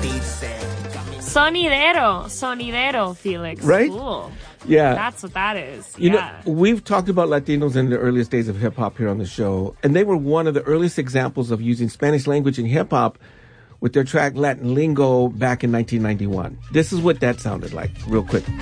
Sonidero, Felix. Right? Cool. Yeah. That's what that is. You know, we've talked about Latinos in the earliest days of hip-hop here on the show, and they were one of the earliest examples of using Spanish language in hip-hop with their track Latin Lingo back in 1991. This is what that sounded like, real quick.